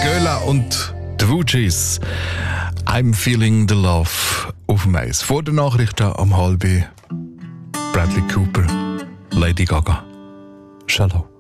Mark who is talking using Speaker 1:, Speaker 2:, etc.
Speaker 1: Göla und die Wujis. I'm feeling the love auf dem Eis. Vor der Nachrichten am halben Bradley Cooper, Lady Gaga. Shalom.